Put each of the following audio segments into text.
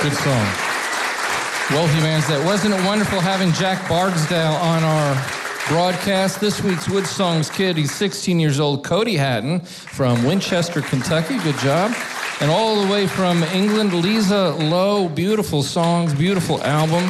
Good song. Well, humans, wasn't it wonderful having Jack Bargsdale on our broadcast? This week's Wood Songs kid, he's 16 years old, Cody Hatton from Winchester, Kentucky. Good job. And all the way from England, Lisa Lowe. Beautiful songs, beautiful album.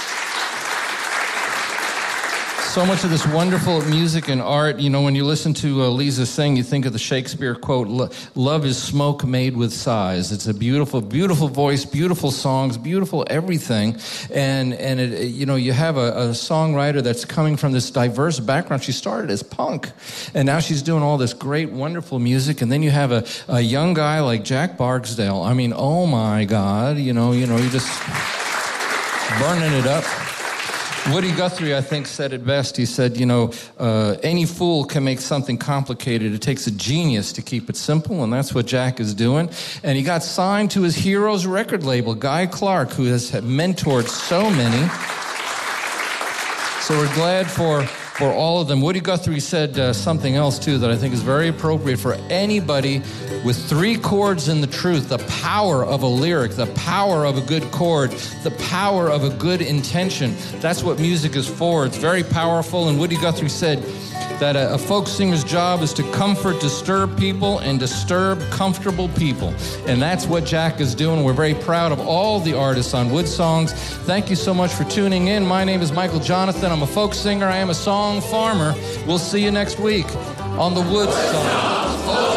So much of this wonderful music and art. You know, when you listen to Lisa sing, you think of the Shakespeare quote, "Love is smoke made with sighs." It's a beautiful, beautiful voice, beautiful songs, beautiful everything. And it, you know, you have a songwriter that's coming from this diverse background. She started as punk, and now she's doing all this great, wonderful music. And then you have a young guy like Jack Bargsdale. I mean, oh my God, you know, you just burning it up. Woody Guthrie, I think, said it best. He said, you know, any fool can make something complicated. It takes a genius to keep it simple, and that's what Jack is doing. And he got signed to his hero's record label, Guy Clark, who has mentored so many. So we're glad for all of them. Woody Guthrie said something else, too, that I think is very appropriate for anybody with 3 chords in the truth, the power of a lyric, the power of a good chord, the power of a good intention. That's what music is for. It's very powerful. And Woody Guthrie said that a folk singer's job is to comfort disturbed people and disturb comfortable people. And that's what Jack is doing. We're very proud of all the artists on Wood Songs. Thank you so much for tuning in. My name is Michael Jonathan. I'm a folk singer. I am a song farmer. We'll see you next week on the Wood Songs.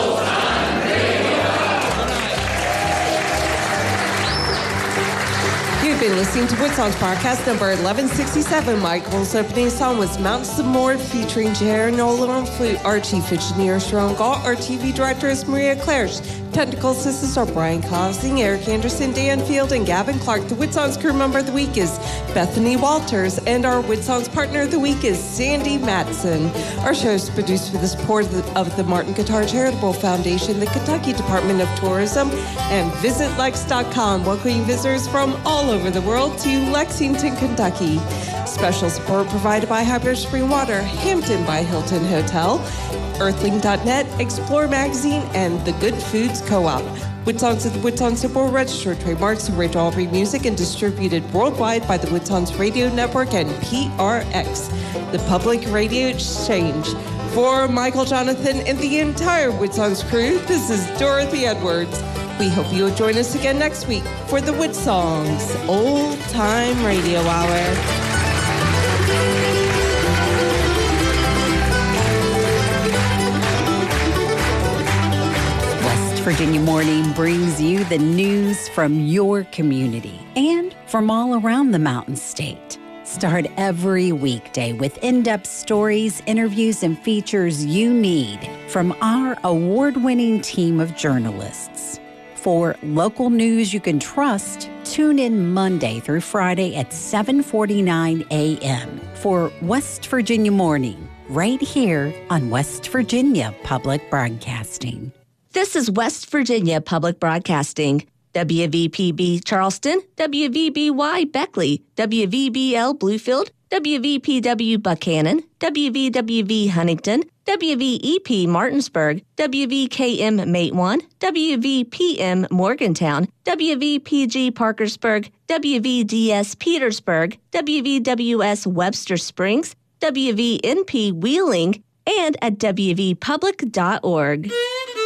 You've been listening to Wood Songs podcast number 1167. Michael's opening song was Mountains of More featuring Jerry Nolan on flute. Our chief engineer is Sharon Galt. Our TV director is Maria Claire's. Technical assistants are Brian Cosing, Eric Anderson, Dan Field, and Gavin Clark. The Wood Songs crew member of the week is Bethany Walters, and our Wood Songs partner of the week is Sandy Matson. Our show is produced with the support of the Martin Guitar Charitable Foundation, the Kentucky Department of Tourism, and VisitLex.com, welcoming visitors from all over the world to Lexington, Kentucky. Special support provided by Hybrid Spring Water, Hampton by Hilton Hotel, Earthling.net, Explore Magazine, and the Good Foods Co-op. Wood Songs is the Wood Songs Board registered trademarks of Rachel Aubrey Music and distributed worldwide by the Wood Songs Radio Network and PRX, the Public Radio Exchange. For Michael Jonathan and the entire Wood Songs crew, this is Dorothy Edwards. We hope you'll join us again next week for the Wood Songs Old Time Radio Hour. Virginia Morning brings you the news from your community and from all around the Mountain State. Start every weekday with in-depth stories, interviews, and features you need from our award-winning team of journalists. For local news you can trust, tune in Monday through Friday at 7:49 a.m. for West Virginia Morning, right here on West Virginia Public Broadcasting. This is West Virginia Public Broadcasting. WVPB Charleston, WVBY Beckley, WVBL Bluefield, WVPW Buchanan, WVWV Huntington, WVEP Martinsburg, WVKM Matewan, WVPM Morgantown, WVPG Parkersburg, WVDS Petersburg, WVWS Webster Springs, WVNP Wheeling, and at WVpublic.org.